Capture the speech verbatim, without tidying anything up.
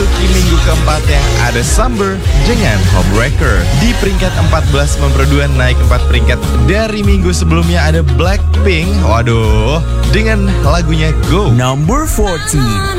memasuki minggu keempatnya ada Summer dengan Homewrecker. Di peringkat empat belas nomor dua naik empat peringkat dari minggu sebelumnya ada Blackpink. Waduh, dengan lagunya Go. Number fourteen.